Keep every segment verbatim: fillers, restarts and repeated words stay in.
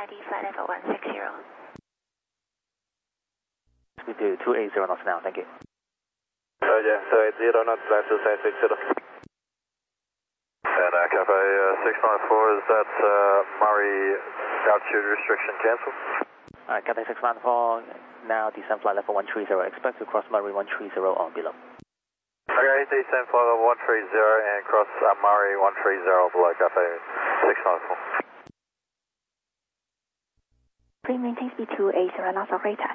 I D flight level one six zero. Speed to two eighty knots now, thank you. Oh yeah, so eight zero knots, flight two five six zero. And uh, Cafe uh, six nine four, is that uh, Murray altitude restriction cancelled? Alright, Cathay six nine four, now descend flight level one three zero, expect to cross Murray one three zero or below. Okay, descend flight level one three zero and cross uh, Murray one three zero below Cafe six nine four. Please maintain speed two eighty knots operator.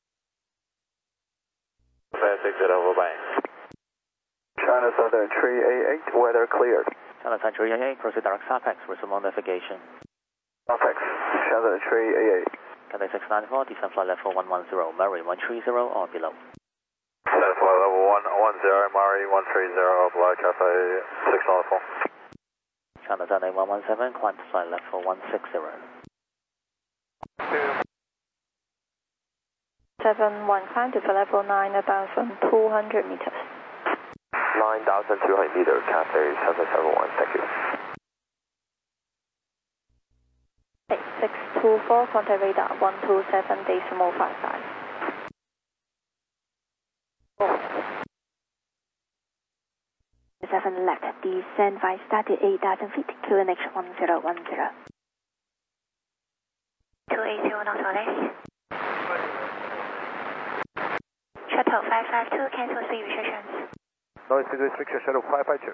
Cafe six zero, bye-bye. China Southern three eight eight, weather cleared. China Southern three eight eight, proceed direct SAPEX, resume on navigation. SAPEX, China three eight eight. Cathay six nine four, descend flight level one one zero, Murray one three zero or below. Descend flight level one one zero, Murray one three zero, below Cafe six nine four. China Southern one one seven, climb to flight level one six zero. seven one, climb to flight level nine thousand two hundred meters. nine thousand two hundred meters, Cafe seven seven one, thank you. eight six two four, contact radar one two seven decimal five five. seven left, descend by static eight thousand feet, Q N H one zero one zero. two eighty knots less. Shuttle five five two, cancel speed restrictions. Noise speed restriction, shuttle five five two.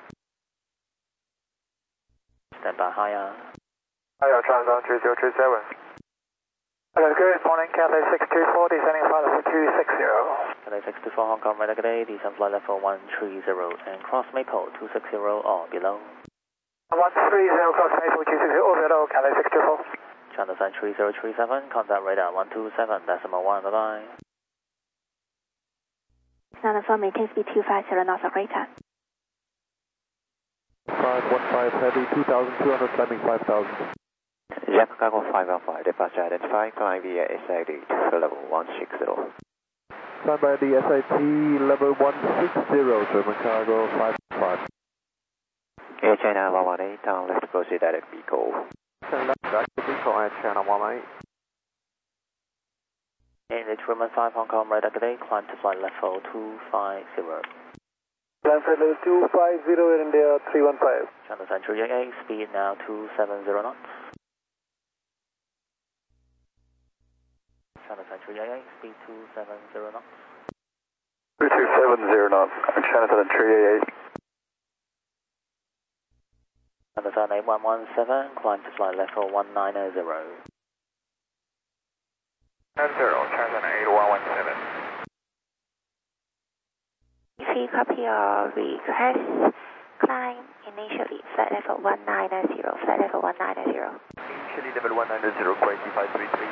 Stand by higher. Higher, China three zero three seven. Hello, good morning, Cathay six two four, descending flight level two six zero. Cathay six two four, Hong Kong, radar Cathay, descend flight level one three zero and cross Maple two six zero or below. one three zero, cross Maple two six zero or below, Cathay six two four. China Sun three zero three seven, contact radar one two seven decimal one, bye bye. China Sun, maintain speed two five zero knots operator. five one five heavy, two thousand two hundred, climbing five thousand. Japan Cargo five one five, departure identified, climb via S I D to level one six zero. Climb by the S I T level one six zero, German Cargo five one five. Air China one one eight, down left proceed direct vehicle. Turn left, direct vehicle, Air China one one eight. In the German five, Hong Kong, radar Cathay, climb to flight level two five zero. Climb flight level two five zero, Air India three one five. China Sun three eight eight, speed now two seven zero knots. China Sun three eight eight, speed two seven zero knots. two two seven zero knots, China Southern three eight eight. China Sun eight one one seven, climb to flight level one nine zero. nine zero, China eight one one seven. If you copy your request, climb initially flight level one nine zero, flight level one nine zero. Initially level one nine zero, quality five three three.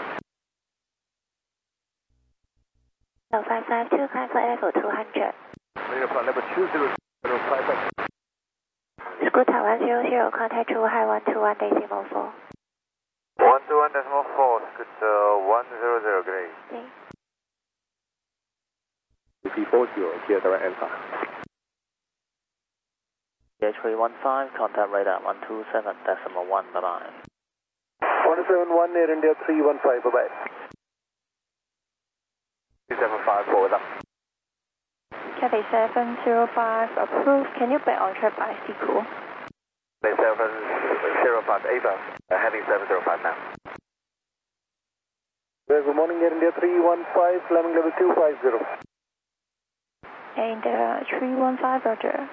Level five five two, climb flight level two hundred. Flight level two zero zero five five. Scooter one zero zero, contact two high one two one decimal four. one two one decimal four, Scooter one zero zero, great. P four zero, clear direct Alpha. Air three one five, contact radar one two seven decimal one, bye bye. one seven one, Air India three one five, bye bye. two seven five four, up. Cathay seven zero five approved. Can you back on track by C cool? seven zero five, Ava, uh, heading seven zero five now. Good morning, Air India three one five, climbing level two five zero. And uh, three one five, roger.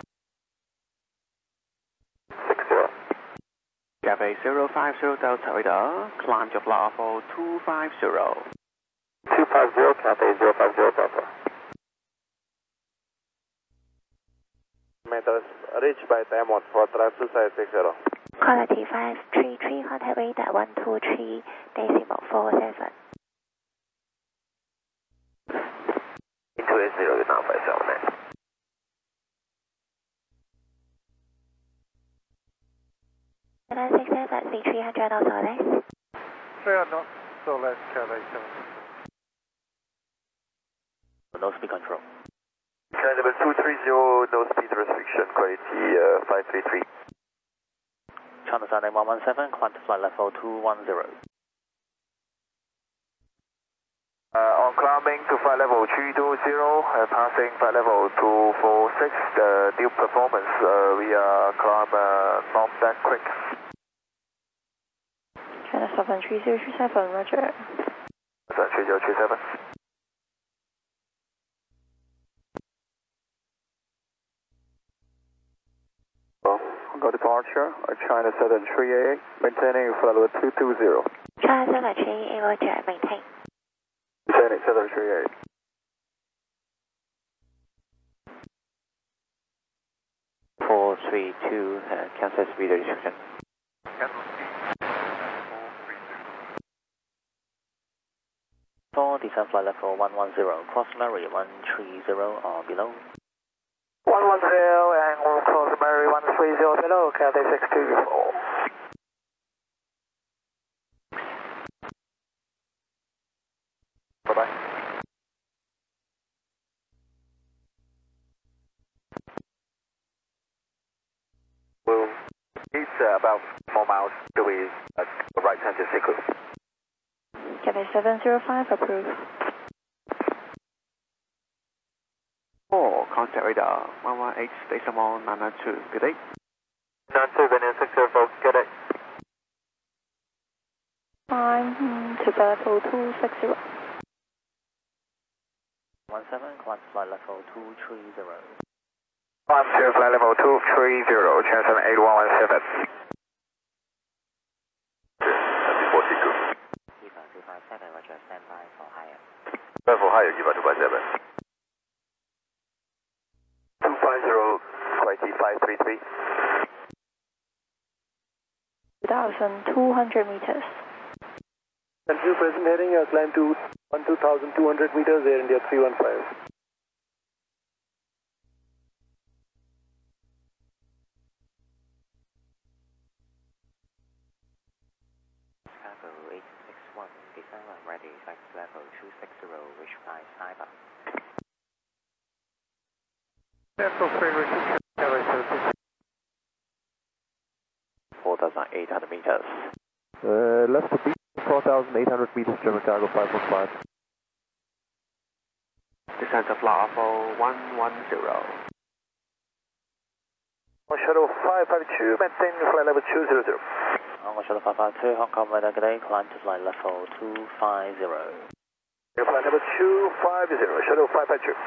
six zero. Cafe zero five zero Delta radar, climb to flight level two five zero. two five zero, Cafe zero five zero Delta. Meters reached by time one four drive two five six zero. Quality five three three, contact radar one two three decimal four seven. Into A zero, now five seven nine. nine six seven, C three hundred knots or less. three hundred knots, so less, Cafe seven. No speed control. China level two three zero, no speed restriction, quality uh, five three three. China Sun eight one one seven, climb to flight level two one zero. Uh, on climbing to flight level three two zero, uh, passing flight level two four six, the new performance, uh, we are climb uh, not that quick. China seven three zero three seven, roger. seven three zero three seven. Go departure, China seven three eight, maintaining flight level two two zero. China seven three eight, roger, maintain. Maintaining seven three eight. four three two, uh, cancel speed restriction. four, descend flight level one one zero, cross Mary one three zero or below. one one zero and we'll cross Mary one three zero below, Cathay six two four. Bye bye. Well, it's uh, about four miles to the uh, right hand to Siku. Cathay seven zero five, approved. four, contact radar one one eight, decimal nine nine two, good day. nine two, Venus six zero four, good day. Climb to flight level two six zero. one seven, climb to flight level two three zero. Climb to flight level two three zero, Channel seven eight one one seven. four Siku. Eva two five seven, roger, stand by for higher. Stand for higher, Eva two five seven. two five zero, twenty five three three. two thousand two hundred meters. And two present heading, uh, climb to twelve thousand two hundred meters, Air India three one five. Chicago eight six one, descend when ready, flight level two six zero, which flies Saiba. four thousand eight hundred meters. Uh, left to beat, four thousand eight hundred meters, German cargo five one five. Descent of level one one zero. On shuttle five five two, maintain flight level two zero zero. On shuttle five five two, Hong Kong radar, good day, climb to flight level two five zero. Flight level two five zero, shuttle five five two.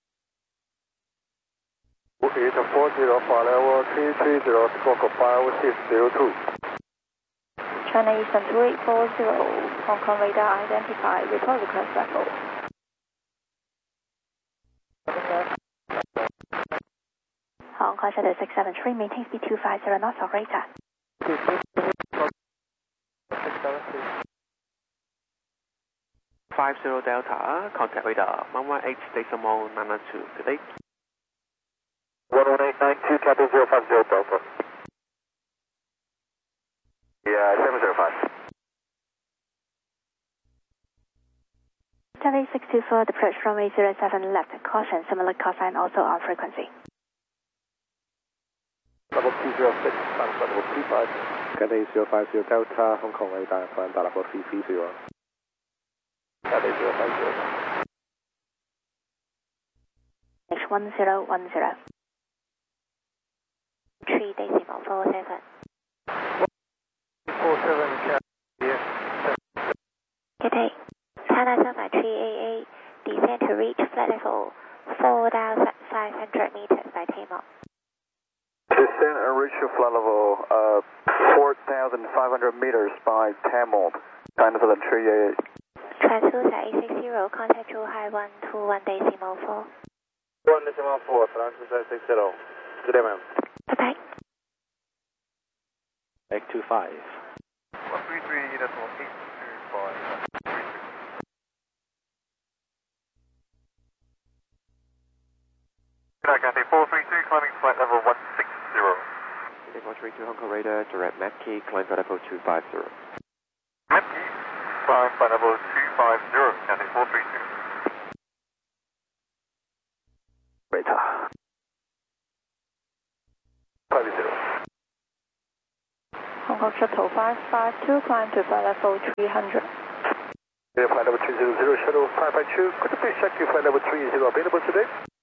Okay, to four zero, flight level three three zero, squawk five six zero two. China Eastern two eight four zero, Hong Kong radar identified, report request level. Hong Kong Shuttle six seven three, maintain speed two five zero knots on radar. five zero Delta, contact radar one one eight, decimal nine nine two, good day. one one eight nine two, Cathay zero five zero Delta. Yeah, seven zero five. Cathay six two four, approach runway zero seven left, caution, similar call sign also on frequency. Level two zero six, time level two five. Cathay zero five zero Delta, Hong Kong radar, climb to level three three zero. Cathay zero five zero. H one zero one zero. three decimal four seven. four seven, Cathay. Good day. China seven three eight eight, descend to reach flight level four thousand five hundred meters by takeoff. Descend and reach your flight level uh, four thousand five hundred meters by Tamil, China seven three eight eight. Translucent eight six zero, contact to high one two one decimal four. one decimal four, Translucent six zero. Good day, ma'am. Bye-bye. Egg two five. one three three decimal eight two five. Good night, Cathay four three two, climbing flight level one six zero. four three two Hong Kong radar, direct Matkey, climb to level two five zero. Matkey, climb flight level two five zero, Cathay four three two. Radar. five zero. Hong Kong Shuttle five five two, climb to flight level three hundred. Yeah, flight level two zero zero, shuttle five five two. Could you please check your flight level three zero available today?